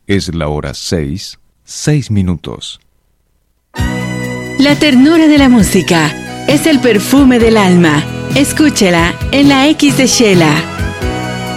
Es la hora 6:06. La ternura de la música es el perfume del alma. Escúchela en la X de Sheila.